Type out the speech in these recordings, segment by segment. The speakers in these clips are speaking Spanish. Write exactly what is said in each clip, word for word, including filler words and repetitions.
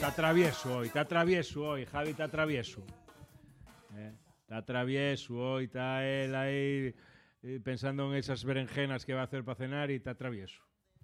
está travieso hoy, está travieso hoy, Javi está travieso. Eh, está travieso hoy, está él ahí eh, pensando en esas berenjenas que va a hacer para cenar y está travieso.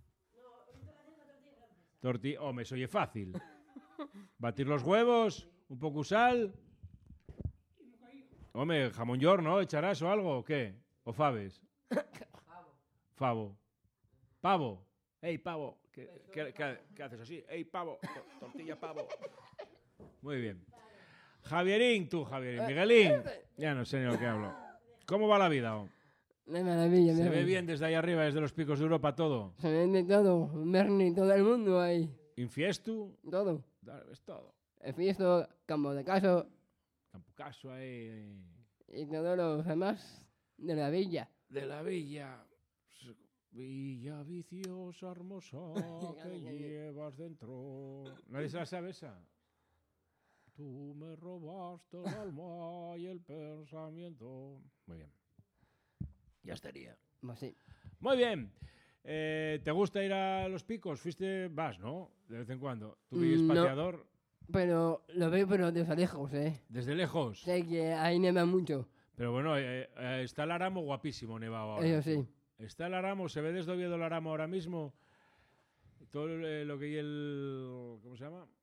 Tortilla, hombre, eso oye fácil. Batir los huevos, un poco de sal. Hombre, jamón york, ¿no? ¿Echarás o algo o qué? ¿O faves? Favo. Pavo. ¡Ey, pavo! ¿Qué, qué, qué, qué haces así? ¡Ey, pavo! Tortilla, pavo. Muy bien. Javierín, tú, Javierín. Miguelín. Ya no sé ni lo que hablo. ¿Cómo va la vida? Oh? De maravilla. ¿Se me ve bien desde ahí arriba, desde los picos de Europa, todo? Se ve de todo. Berni, todo el mundo ahí. ¿Infiestu? Todo. Es todo. El fiesto, campo de caso. Campo caso ahí. Y todos los demás de la villa. De la villa. Villa viciosa, hermosa, que llevas dentro. ¿Nadie se la sabe esa? Tú me robaste el alma y el pensamiento. Muy bien. Ya estaría. Pues sí. Muy bien. Eh, ¿Te gusta ir a los picos? Fuiste, vas, ¿no? De vez en cuando. ¿Tú vives Mm, no. pateador? Pero lo veo pero desde lejos, ¿eh? Desde lejos. Sé que ahí neva mucho. Pero bueno, eh, eh, está el Aramo guapísimo nevado ahora. Eso sí. Está el Aramo, se ve desde Oviedo el Aramo ahora mismo. Todo eh, lo que hay el... ¿Cómo se llama?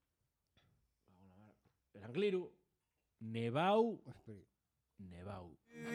El Angliru. Nevau. Nevau.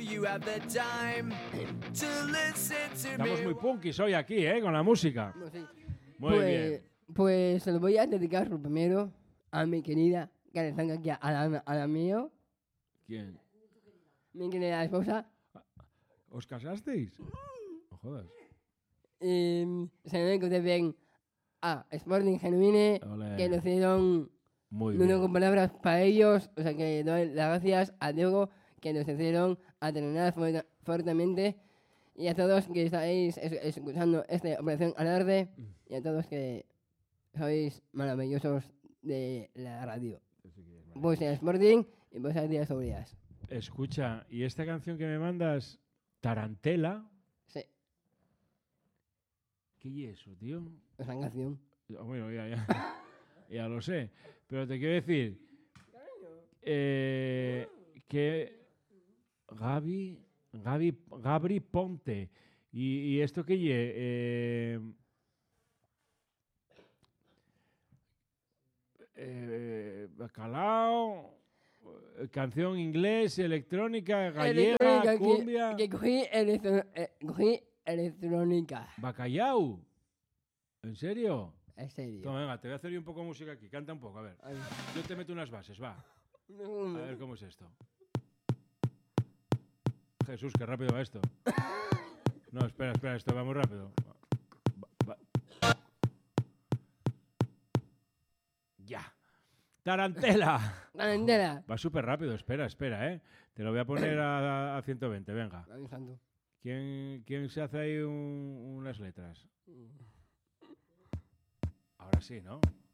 Estamos muy punkis hoy aquí, ¿eh? Con la música. Pues sí. Muy pues, bien. Pues se lo voy a dedicar lo primero a mi querida, que le tengo aquí a la, a la mío. ¿Quién? Mi querida esposa. ¿Os casasteis? No jodas. Y se me que bien a Sporting Genuine, Olé. que lo hicieron Muy no bien. con palabras para ellos. O sea que doy las gracias a Diego, que nos hicieron a entrenar fu- fuertemente. Y a todos que estáis es- escuchando esta Operación Alarde. Y a todos que sois maravillosos de la radio. Pues en Sporting y pues a días sobrias. Escucha, ¿y esta canción que me mandas, Tarantela? Sí, ¿Qué es eso, tío? esa canción. Bueno, ya, ya, ya lo sé. Pero te quiero decir eh, que Gaby, Gaby, Gabri Ponte. ¿Y, y esto qué ye? Eh, eh, bacalao, eh, canción inglés, electrónica, gallega, Electrónica, cumbia, Que, que cogí, electro- eh, cogí electrónica. bacallau. ¿En serio? En serio. Toma, venga, te voy a hacer yo un poco de música aquí. Canta un poco, a ver. Ay. Yo te meto unas bases, va. A ver cómo es esto. Jesús, qué rápido va esto. No, espera, espera, esto va muy rápido. Va- va. Ya. Tarantela. La entera. Va súper rápido, espera, espera, ¿eh? Te lo voy a poner a, a ciento veinte, venga. Ay, santo. ¿Quién, quién se hace ahí un- unas letras? Ahora sí, ¿no?